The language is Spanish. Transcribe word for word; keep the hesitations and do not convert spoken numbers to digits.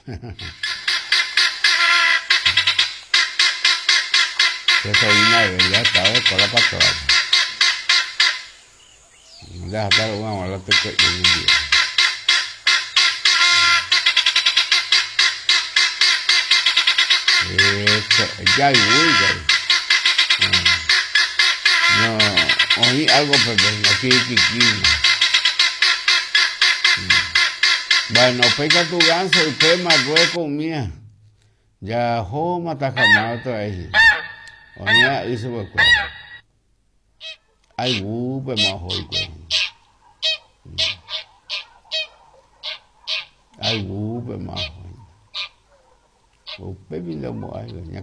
Esa sobrina de verdad estaba de cola para todas. Deja estar una mala te que un día. Esto, ya hay vulgar. No, oí algo pepe, aquí Kikina. Bueno, peca tu ganso y pema rueco mía. Ya homa takamao to ahí. Oía hizo beco. Ay wu pema hoy ko. Ay wu pema hoy. O pepi lo mo ay